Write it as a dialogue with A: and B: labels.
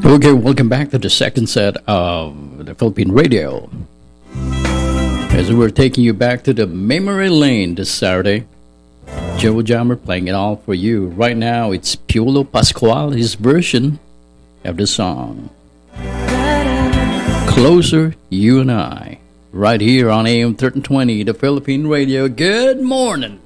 A: Okay, welcome back to the second set of the Philippine Radio. As we're taking you back to the memory lane this Saturday, Joe Jammer playing it all for you. Right now, it's Piolo Pascual, his version of the song Closer, You and I, right here on AM 1320, the Philippine Radio. Good morning.